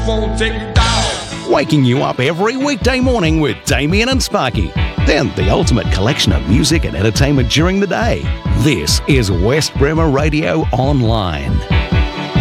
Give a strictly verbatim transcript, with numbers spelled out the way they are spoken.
won't take you down. Waking you up every weekday morning with Damien and Sparky. Then the ultimate collection of music and entertainment during the day. This is West Bremer Radio Online.